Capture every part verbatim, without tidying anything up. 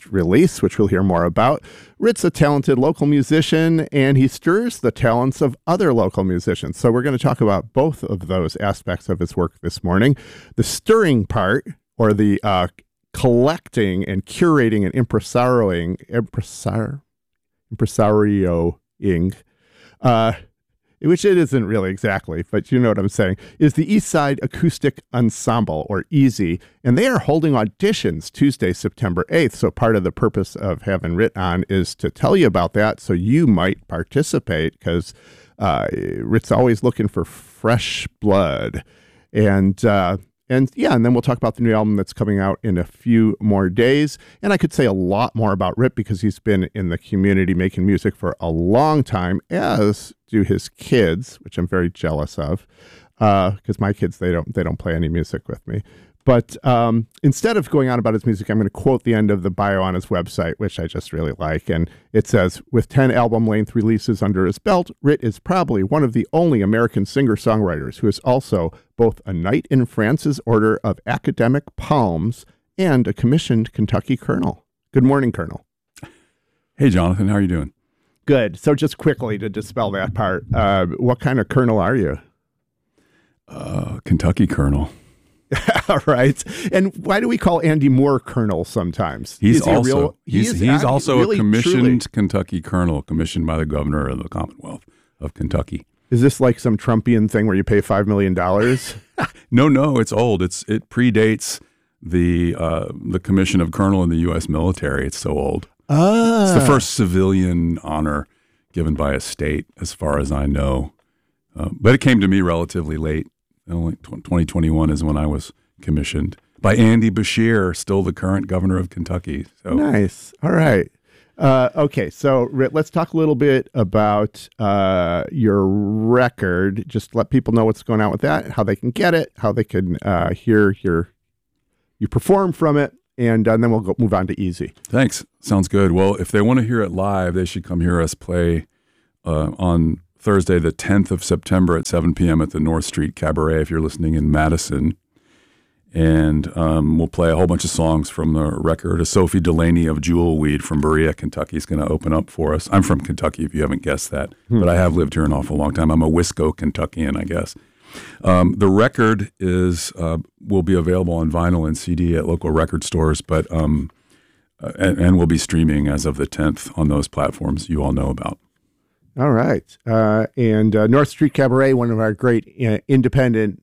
latest release, which we'll hear more about. Rit's a talented local musician, and he stirs the talents of other local musicians. So we're going to talk about both of those aspects of his work this morning. The stirring part, or the uh, collecting and curating and impresarioing, impresar, impresarioing, uh, which it isn't really exactly, but you know what I'm saying, is the East Side Acoustic Ensemble, or EASY, and they are holding auditions Tuesday, September eighth. So part of the purpose of having Rit on is to tell you about that so you might participate, because uh, Rit's always looking for fresh blood. And uh, And yeah, and then we'll talk about the new album that's coming out in a few more days. And I could say a lot more about Rit because he's been in the community making music for a long time, as do his kids, which I'm very jealous of, because uh, my kids, they don't they don't play any music with me. But um, instead of going on about his music, I'm going to quote the end of the bio on his website, which I just really like. And it says, with ten album-length releases under his belt, Rit is probably one of the only American singer-songwriters who is also both a Knight in France's Order of Academic Palms and a commissioned Kentucky Colonel. Good morning, Colonel. Hey, Jonathan. How are you doing? Good. So just quickly to dispel that part, uh, what kind of colonel are you? Uh, Kentucky Colonel. All right. And why do we call Andy Moore Colonel sometimes? He's he also real, he's, he he's also really, a commissioned truly. Kentucky Colonel, commissioned by the governor of the Commonwealth of Kentucky. Is this like some Trumpian thing where you pay five million dollars? no, no, it's old. It's It predates the uh, the commission of colonel in the U S military. It's so old. Ah. It's the first civilian honor given by a state, as far as I know. Uh, but it came to me relatively late. Only twenty twenty-one is when I was commissioned by Andy Beshear, still the current governor of Kentucky. So. Nice. All right. Uh, okay, so Rit, let's talk a little bit about uh, your record. Just let people know what's going on with that, how they can get it, how they can uh, hear your you perform from it, and, uh, and then we'll go move on to Easy. Thanks. Sounds good. Well, if they want to hear it live, they should come hear us play uh, on Thursday, the tenth of September at seven p.m. at the North Street Cabaret, if you're listening in Madison. And um, we'll play a whole bunch of songs from the record. A Sophie Delaney of Jewelweed from Berea, Kentucky is going to open up for us. I'm from Kentucky, if you haven't guessed that. Hmm. But I have lived here an awful long time. I'm a Wisco Kentuckian, I guess. Um, the record is uh, will be available on vinyl and C D at local record stores, but um, uh, and, and will be streaming as of the tenth on those platforms you all know about. All right. Uh, and uh, North Street Cabaret, one of our great uh, independent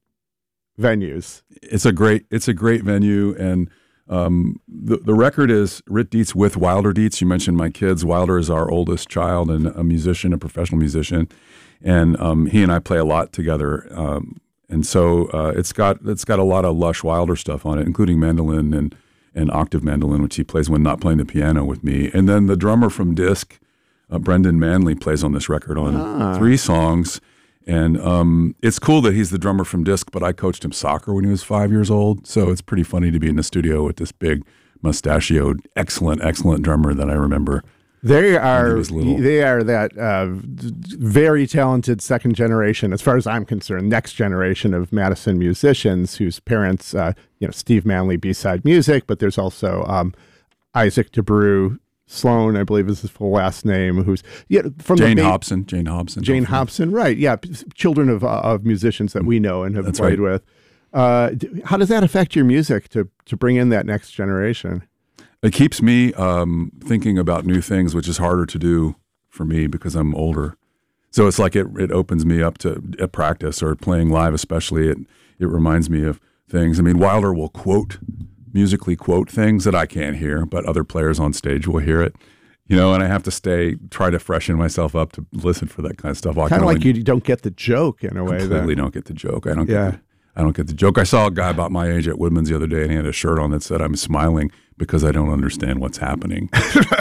venues. It's a great, it's a great venue. And um, the, the record is Rit Dietz with Wilder Dietz. You mentioned my kids. Wilder is our oldest child and a musician, a professional musician. And um, he and I play a lot together. Um, and so uh, it's got, it's got a lot of lush Wilder stuff on it, including mandolin and, and octave mandolin, which he plays when not playing the piano with me. And then the drummer from Disc, Uh, Brendan Manley, plays on this record on ah. three songs. And um, it's cool that he's the drummer from Disc, but I coached him soccer when he was five years old. So it's pretty funny to be in the studio with this big, mustachioed, excellent, excellent drummer that I remember. They are they are that uh, very talented second generation, as far as I'm concerned, next generation of Madison musicians whose parents, uh, you know, Steve Manley, B-Side Music, but there's also um, Isaac DeBrew, Sloan, I believe is his full last name, who's yeah from Jane the ba- Hobson. Jane Hobson. Jane Hobson, right? Yeah, p- children of uh, of musicians that we know and have That's played right. with. Uh, d- how does that affect your music to to bring in that next generation? It keeps me um, thinking about new things, which is harder to do for me because I'm older. So it's like it it opens me up to a practice or playing live, especially. It it reminds me of things. I mean, Wilder will quote. musically quote things that I can't hear, but other players on stage will hear it, you know, and I have to stay, try to freshen myself up to listen for that kind of stuff. Kind of like you don't get the joke in a way. Completely that... don't get the joke. I don't yeah. get the, I don't get the joke. I saw a guy about my age at Woodman's the other day and he had a shirt on that said, "I'm smiling because I don't understand what's happening."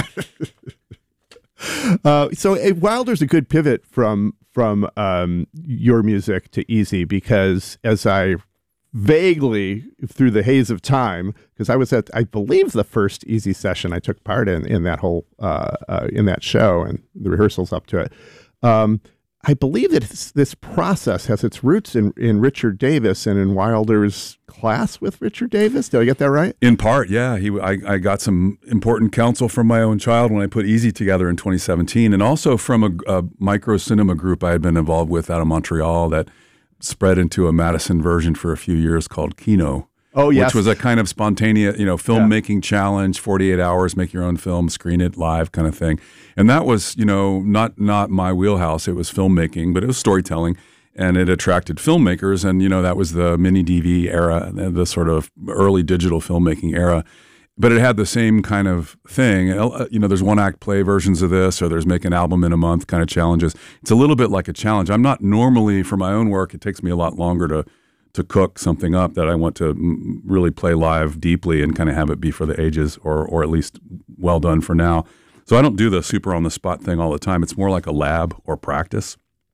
uh, so uh, Wilder's a good pivot from, from um, your music to Easy, because as I vaguely through the haze of time, because I was at, I believe, the first Easy session I took part in, in that whole, uh, uh, in that show and the rehearsals up to it. Um, I believe that it's, this process has its roots in, in Richard Davis and in Wilder's class with Richard Davis. Did I get that right? In part, yeah. He, I, I got some important counsel from my own child when I put Easy together in twenty seventeen, and also from a, a micro cinema group I had been involved with out of Montreal that spread into a Madison version for a few years called Kino. Oh, yes. Which was a kind of spontaneous, you know, filmmaking yeah. challenge, forty-eight hours, make your own film, screen it live kind of thing. And that was, you know, not not my wheelhouse. It was filmmaking, but it was storytelling. And it attracted filmmakers. And, you know, that was the mini D V era, the sort of early digital filmmaking era. But it had the same kind of thing. You know, there's one act play versions of this, or there's make an album in a month kind of challenges. It's a little bit like a challenge. I'm not normally, for my own work, it takes me a lot longer to to cook something up that I want to m- really play live deeply and kind of have it be for the ages, or or at least well done for now. So I don't do the super on the spot thing all the time. It's more like a lab or practice.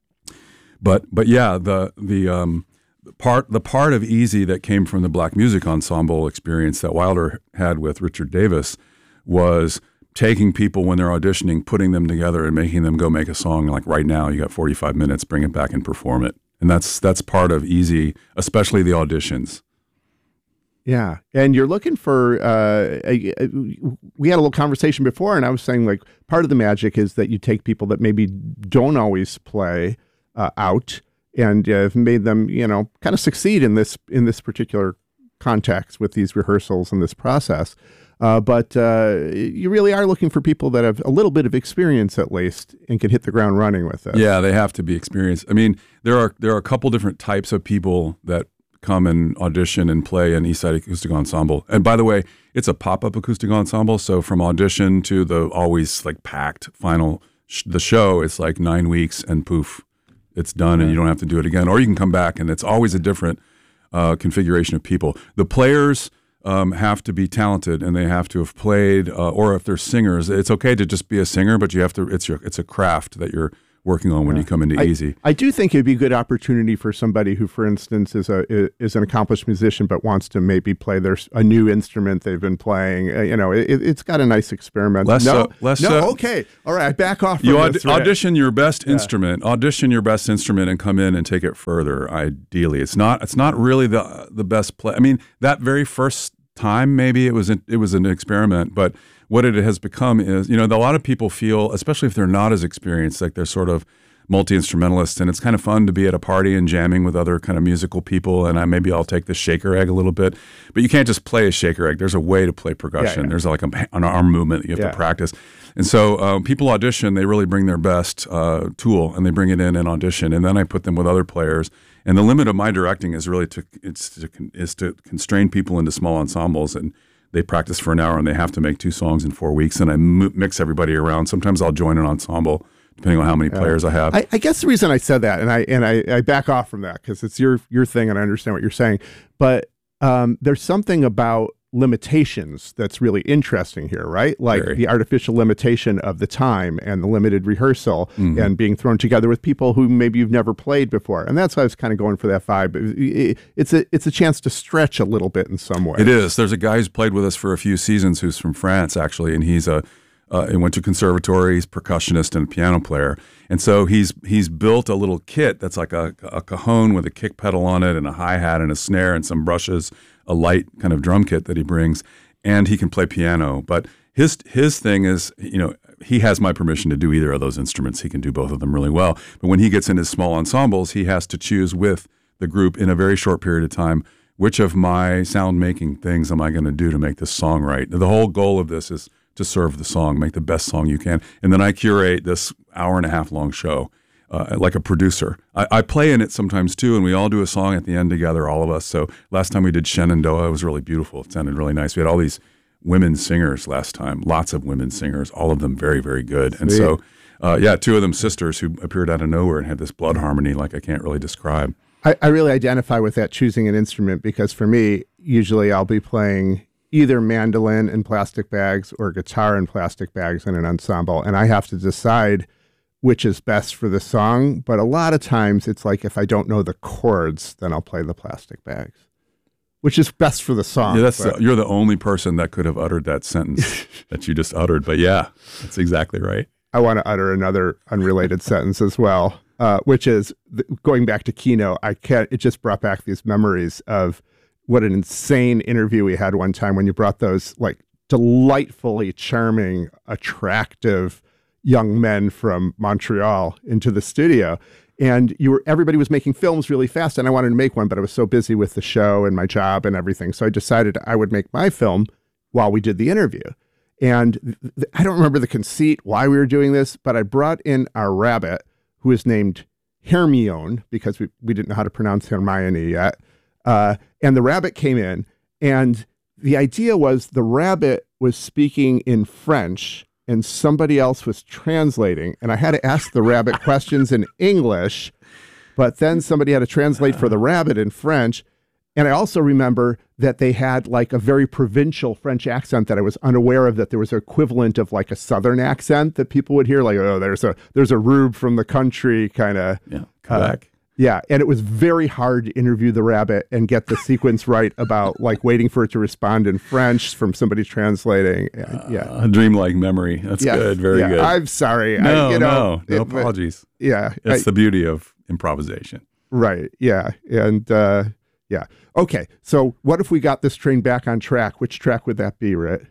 But but yeah, the the um, part the part of Easy that came from the Black Music Ensemble experience that Wilder had with Richard Davis was taking people when they're auditioning, putting them together and making them go make a song. Like right now, you got forty-five minutes, bring it back and perform it. And that's that's part of Easy, especially the auditions. Yeah, and you're looking for. Uh, a, a, we had a little conversation before, and I was saying like part of the magic is that you take people that maybe don't always play uh, out, and uh, have made them, you know, kind of succeed in this in this particular context with these rehearsals and this process. Uh, but uh, you really are looking for people that have a little bit of experience at least and can hit the ground running with it. Yeah, they have to be experienced. I mean, there are there are a couple different types of people that come and audition and play an Eastside Acoustic Ensemble. And by the way, it's a pop-up acoustic ensemble, so from audition to the always like packed final sh- the show, it's like nine weeks and poof, it's done, and you don't have to do it again. Or you can come back, and it's always a different uh, configuration of people. The players Um, have to be talented, and they have to have played, uh, or if they're singers, it's okay to just be a singer, but you have to. It's your. It's a craft that you're working on when yeah. you come into I, Easy. I do think it'd be a good opportunity for somebody who, for instance, is a is an accomplished musician but wants to maybe play their a new instrument they've been playing. Uh, you know, it, it's got a nice experiment. Less no, so, less no, so. okay, all right, back off. From you aud- this, right? audition your best yeah. instrument. Audition your best instrument and come in and take it further. Ideally, it's not. It's not really the the best play. I mean, that very first time maybe it was an, it was an experiment, but what it has become is, you know, a lot of people feel, especially if they're not as experienced, like they're sort of multi-instrumentalists, and it's kind of fun to be at a party and jamming with other kind of musical people, and I maybe I'll take the shaker egg a little bit, but you can't just play a shaker egg. There's a way to play percussion. Yeah, yeah. There's like a, an arm movement that you have yeah. to practice. And so um, people audition, they really bring their best uh, tool, and they bring it in and audition, and then I put them with other players. And the limit of my directing is really to it's to, is to constrain people into small ensembles, and they practice for an hour, and they have to make two songs in four weeks. And I m- mix everybody around. Sometimes I'll join an ensemble depending on how many players uh, I have. I, I guess the reason I said that, and I and I, I back off from that because it's your your thing, and I understand what you're saying. But um, there's something about limitations that's really interesting here, right? Like Very. the artificial limitation of the time and the limited rehearsal mm-hmm. and being thrown together with people who maybe you've never played before. And that's why I was kind of going for that vibe. It's a it's a chance to stretch a little bit in some way. It is. There's a guy who's played with us for a few seasons who's from France, actually, and he's a uh, he went to conservatory. He's a percussionist and a piano player. And so he's he's built a little kit that's like a, a cajon with a kick pedal on it and a hi-hat and a snare and some brushes, a light kind of drum kit that he brings, and he can play piano. But his his thing is, you know, he has my permission to do either of those instruments. He can do both of them really well. But when he gets in his small ensembles, he has to choose with the group in a very short period of time, which of my sound-making things am I going to do to make this song right? The whole goal of this is to serve the song, make the best song you can. And then I curate this hour and a half long show uh, like a producer. I, I play in it sometimes too, and we all do a song at the end together, all of us. So last time we did Shenandoah, it was really beautiful. It sounded really nice. We had all these women singers last time, lots of women singers, all of them very, very good. Sweet. And so, uh, yeah, two of them sisters who appeared out of nowhere and had this blood harmony like I can't really describe. I, I really identify with that choosing an instrument because for me, usually I'll be playing either mandolin in plastic bags or guitar in plastic bags in an ensemble, and I have to decide which is best for the song. But a lot of times it's like if I don't know the chords, then I'll play the plastic bags, which is best for the song. Yeah, that's the, you're the only person that could have uttered that sentence that you just uttered. But yeah, that's exactly right. I want to utter another unrelated sentence as well. uh, which is th- going back to Kino. I can't. It just brought back these memories of what an insane interview we had one time when you brought those like delightfully charming, attractive young men from Montreal into the studio. And you were everybody was making films really fast, and I wanted to make one, but I was so busy with the show and my job and everything. So I decided I would make my film while we did the interview. And th- th- I don't remember the conceit, why we were doing this, but I brought in our rabbit, who is named Hermione, because we, we didn't know how to pronounce Hermione yet. Uh, and the rabbit came in, and the idea was the rabbit was speaking in French, and somebody else was translating, and I had to ask the rabbit questions in English, but then somebody had to translate for the rabbit in French. And I also remember that they had like a very provincial French accent that I was unaware of, that there was an equivalent of like a Southern accent that people would hear, like, oh, there's a there's a rube from the country kind of. Yeah, Quebec. Uh, yeah, and it was very hard to interview the rabbit and get the sequence right about like waiting for it to respond in French from somebody translating. Uh, yeah, a dreamlike memory. That's yeah, good. Very yeah. good. I'm sorry. No, I, you know, no, no it, apologies. But, yeah, it's I, the beauty of improvisation. Right. Yeah, and uh, yeah. Okay. So, what if we got this train back on track? Which track would that be, Rit?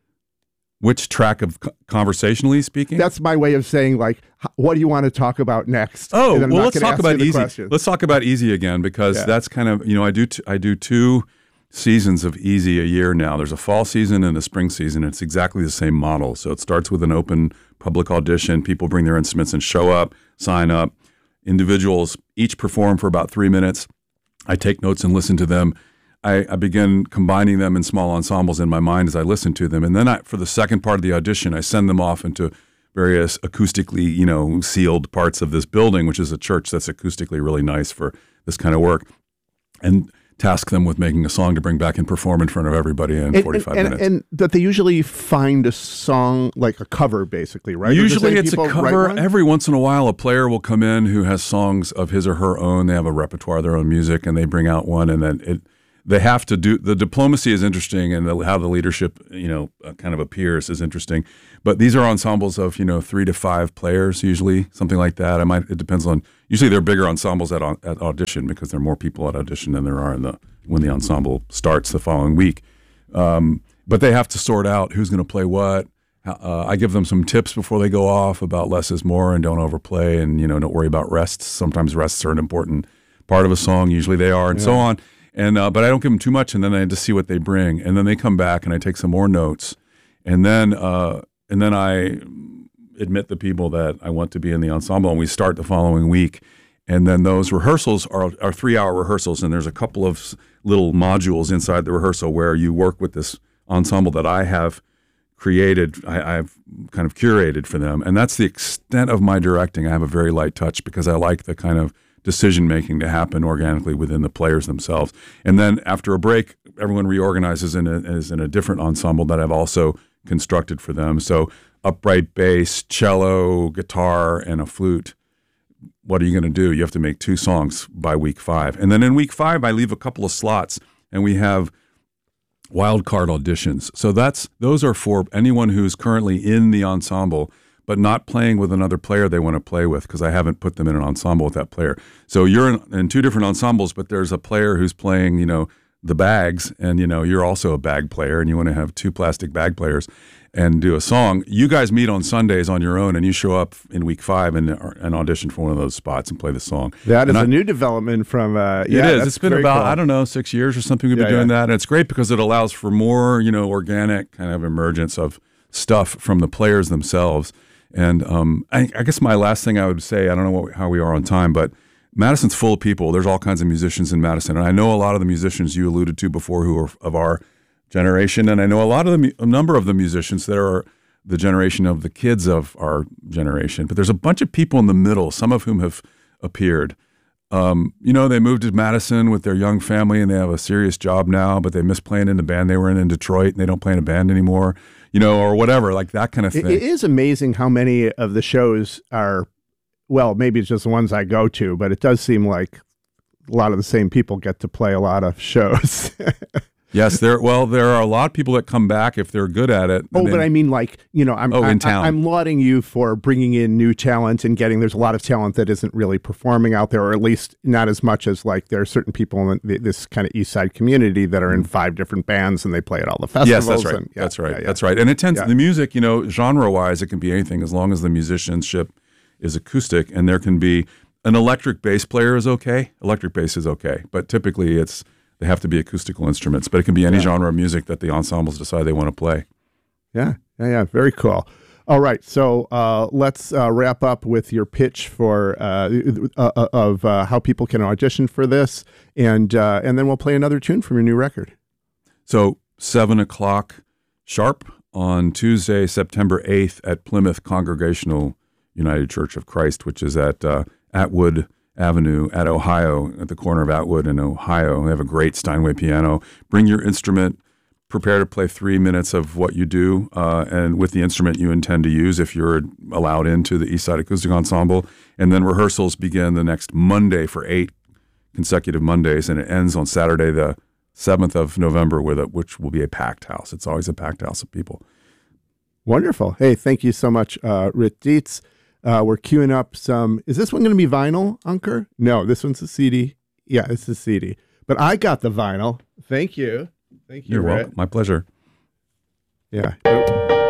Which track of conversationally speaking? That's my way of saying, like, what do you want to talk about next? Oh, well, let's talk about easy. Questions. Let's talk about easy again, because yeah. that's kind of, you know, I do t- I do two seasons of easy a year now. There's a fall season and a spring season. It's exactly the same model. So it starts with an open public audition. People bring their instruments and show up, sign up. Individuals each perform for about three minutes. I take notes and listen to them. I, I begin combining them in small ensembles in my mind as I listen to them. And then I, for the second part of the audition, I send them off into various acoustically, you know, sealed parts of this building, which is a church that's acoustically really nice for this kind of work, and task them with making a song to bring back and perform in front of everybody in and, forty-five and, minutes. And, and that they usually find a song, like a cover, basically, right? Usually it's a cover. Every once in a while, a player will come in who has songs of his or her own. They have a repertoire of their own music, and they bring out one, and then it they have to do, the diplomacy is interesting, and the, how the leadership, you know, uh, kind of appears is interesting. But these are ensembles of, you know, three to five players, usually, something like that. I might, it depends on, usually they're bigger ensembles at, at audition, because there are more people at audition than there are in the, when the ensemble starts the following week. Um, but they have to sort out who's going to play what. Uh, I give them some tips before they go off about less is more, and don't overplay, and, you know, don't worry about rests. Sometimes rests are an important part of a song. Usually they are, and yeah. so on. And uh, but I don't give them too much, and then I just see what they bring, and then they come back, and I take some more notes, and then uh, and then I admit the people that I want to be in the ensemble, and we start the following week, and then those rehearsals are are three hour rehearsals, and there's a couple of little modules inside the rehearsal where you work with this ensemble that I have created, I, I've kind of curated for them, and that's the extent of my directing. I have a very light touch because I like the kind of decision-making to happen organically within the players themselves. And then after a break, everyone reorganizes and is in a different ensemble that I've also constructed for them. So upright bass, cello, guitar, and a flute. What are you going to do? You have to make two songs by week five. And then in week five, I leave a couple of slots, and we have wild card auditions. So that's those are for anyone who's currently in the ensemble but not playing with another player they want to play with, because I haven't put them in an ensemble with that player. So you're in, in two different ensembles, but there's a player who's playing, you know, the bags, and, you know, you're also a bag player, and you want to have two plastic bag players and do a song. You guys meet on Sundays on your own, and you show up in week five and, and audition for one of those spots and play the song. That and is I, a new development from, uh, it yeah, is. It's been about, cool. I don't know, six years or something we've been yeah, doing yeah. that. And it's great because it allows for more, you know, organic kind of emergence of stuff from the players themselves. And um, I, I guess my last thing I would say, I don't know what, how we are on time, but Madison's full of people. There's all kinds of musicians in Madison. And I know a lot of the musicians you alluded to before who are of our generation. And I know a lot of the, a number of the musicians that are the generation of the kids of our generation. But there's a bunch of people in the middle, some of whom have appeared. Um, you know, they moved to Madison with their young family, and they have a serious job now, but they miss playing in the band they were in in Detroit, and they don't play in a band anymore. You know, or whatever, like that kind of thing. It is amazing how many of the shows are, well, maybe it's just the ones I go to, but it does seem like a lot of the same people get to play a lot of shows. Yes, there. Well, there are a lot of people that come back if they're good at it. Oh, then, but I mean, like, you know, I'm oh, I, in town. I, I'm lauding you for bringing in new talent and getting. There's a lot of talent that isn't really performing out there, or at least not as much as like there are certain people in the, this kind of East Side community that are in five different bands and they play at all the festivals. Yes, that's right. And, yeah, that's right. yeah, yeah. That's right. And it tends Yeah. the music, you know, genre-wise, it can be anything as long as the musicianship is acoustic, and there can be an electric bass player is okay. Electric bass is okay, but typically it's they have to be acoustical instruments. But it can be any Yeah. genre of music that the ensembles decide they want to play. Yeah, yeah, yeah. Very cool. All right, so uh, let's uh, wrap up with your pitch for uh, uh, of uh, how people can audition for this, and uh, and then we'll play another tune from your new record. So seven o'clock sharp on Tuesday, September eighth at Plymouth Congregational United Church of Christ, which is at uh, Atwood Avenue at Ohio, at the corner of Atwood and Ohio. They have a great Steinway piano. Bring your instrument. Prepare to play three minutes of what you do, uh, and with the instrument you intend to use if you're allowed into the East Side Acoustic Ensemble. And then rehearsals begin the next Monday for eight consecutive Mondays, and it ends on Saturday, the seventh of November, with a, which will be a packed house. It's always a packed house of people. Wonderful. Hey, thank you so much, uh, Rit Dietz. Uh, we're queuing up some. Is this one going to be vinyl, Ankur? No, this one's a C D. Yeah, it's a C D. But I got the vinyl. Thank you. Thank you, You're Rit. welcome. My pleasure. Yeah.